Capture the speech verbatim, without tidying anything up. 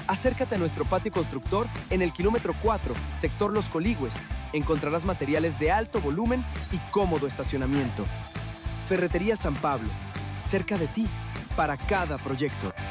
Acércate a nuestro patio constructor en el kilómetro cuatro, sector Los Coligües. Encontrarás materiales de alto volumen y cómodo estacionamiento. Ferretería San Pablo, cerca de ti, para cada proyecto.